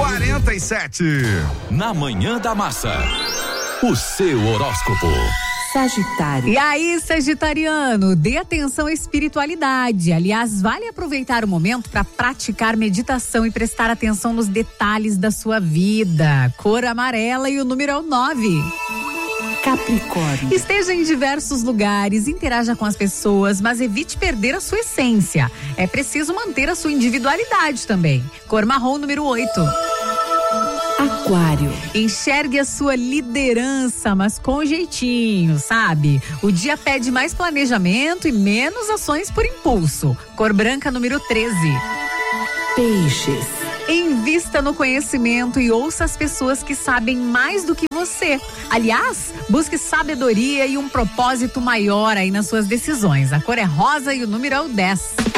6h47. Na Manhã da Massa, o seu horóscopo. Sagitário. E aí, sagitariano, dê atenção à espiritualidade. Aliás, vale aproveitar o momento para praticar meditação e prestar atenção nos detalhes da sua vida. Cor amarela e o número é o 9. Capricórnio. Esteja em diversos lugares, interaja com as pessoas, mas evite perder a sua essência. É preciso manter a sua individualidade também. Cor marrom, número 8. Aquário. Enxergue a sua liderança, mas com jeitinho, sabe? O dia pede mais planejamento e menos ações por impulso. Cor branca, número 13. Peixes. Invista no conhecimento e ouça as pessoas que sabem mais do que você. Aliás, busque sabedoria e um propósito maior aí nas suas decisões. A cor é rosa e o número é o 10.